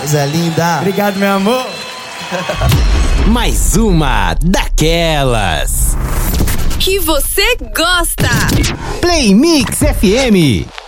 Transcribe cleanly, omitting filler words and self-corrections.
Zé linda. Obrigado, meu amor. Mais uma daquelas que você gosta. Play Mix FM.